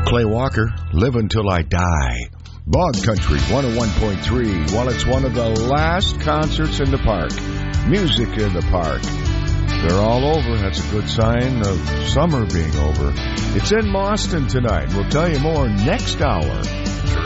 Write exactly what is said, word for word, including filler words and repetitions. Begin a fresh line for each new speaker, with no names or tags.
Clay Walker, Live Until I Die. Bog Country one oh one point three. Well, it's one of the last concerts in the park. Music in the park. They're all over. That's a good sign of summer being over. It's in Mauston tonight. We'll tell you more next hour.